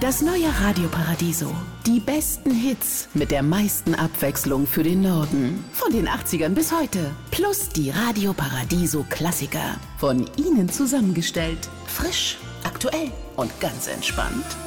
Das neue Radio Paradiso. Die besten Hits mit der meisten Abwechslung für den Norden. Von den 80ern bis heute. Plus die Radio Paradiso Klassiker. Von Ihnen zusammengestellt. Frisch, aktuell und ganz entspannt.